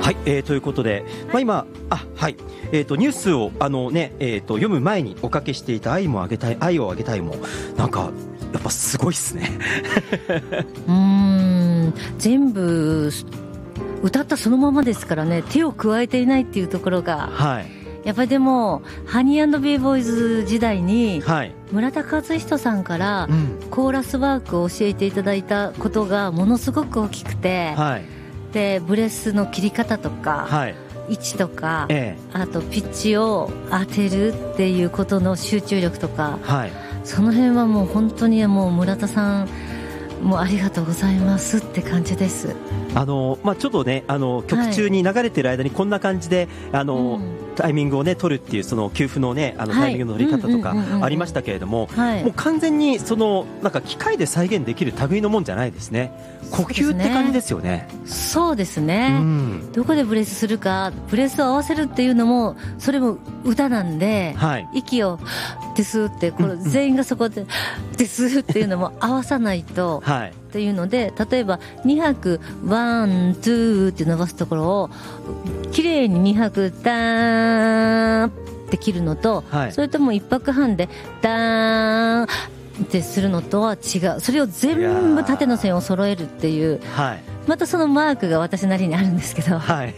はい、ということで、今はい、ニュースを読む前におかけしていた愛をあげたいもなんかやっぱすごいですね全部歌ったそのままですからね、手を加えていないっていうところが、はい、やっぱりでもハニー&ベイボーイズ時代に、はい、村田和人さんからコーラスワークを教えていただいたことがものすごく大きくて、はい、でブレスの切り方とか、はい、位置とか、あとピッチを当てるっていうことの集中力とか、はい、その辺はもう本当にもう村田さんもうありがとうございますって感じです。 ちょっとね曲中に流れてる間にこんな感じでタイミングをね取るっていうその給付のねタイミングの取り方とかありましたけれども、もう完全にそのなんか機械で再現できる類のもんじゃないですね。呼吸って感じですよね。 そうですね、どこでブレスするか、ブレスを合わせるっていうのもそれも歌なんで、はい、息をですってこれ全員がそこでですっていうのも合わさないと、はい、っていうので、例えば2拍ワンツーって伸ばすところを綺麗に2拍ダーンって切るのと、はい、それとも1拍半でダーンってするのとは違う。それを全部縦の線を揃えるっていう、はい、またそのマークが私なりにあるんですけど、はい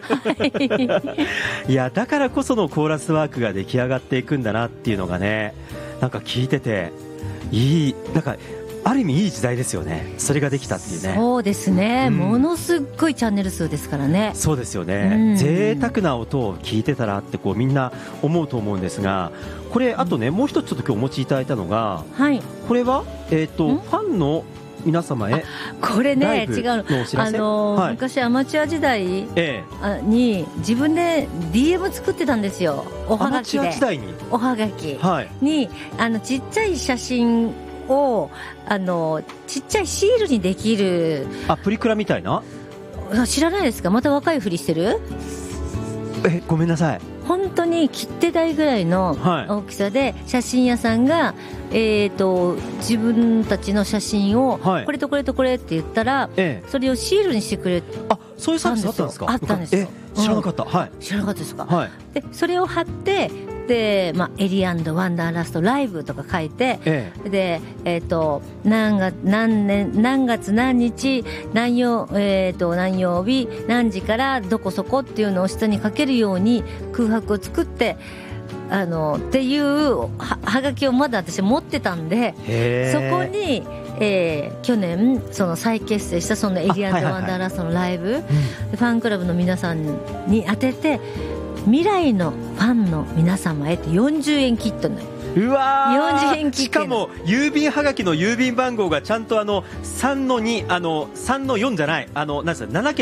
いやだからこそのコーラスワークが出来上がっていくんだなっていうのがね、なんか聞いてていい、なんかある意味いい時代ですよね。それができたっていうね。 そうですね、ものすっごいチャンネル数ですからね。 そうですよね、贅沢な音を聞いてたらってこうみんな思うと思うんですが、これあとね、もう一つちょっと今日お持ちいただいたのが、はい、これは、ファンの皆様へこれね違うの、はい、昔アマチュア時代に自分で DM 作ってたんですよ。おはがきで。アマチュア時代におはがきに、ちっちゃい写真をちっちゃいシールにできるプリクラみたいな、 知らないですか？また若いふりしてる？ ごめんなさい。 本当に切手台ぐらいの大きさで、写真屋さんが、自分たちの写真を、これとこれとこれって言ったら、それをシールにしてくれたんですよ。 そういうサービスあったんですか？あったんですよ。知らなかった、はい、 知らなかったですか？はい、でそれを貼ってで、エリアンドワンダーラストライブとか書いて、で、何月何日何曜日何時からどこそこっていうのを下に書けるように空白を作ってっていうはがきをまだ私持ってたんで、そこに、去年その再結成したそのエリアンドワンダーラストのライブ、ファンクラブの皆さんに当てて、未来のファンの皆様へって40円キットになる。 うわ40円キット、しかも郵便はがきの郵便番号がちゃんと3の2、3の4じゃない、なんですか、7桁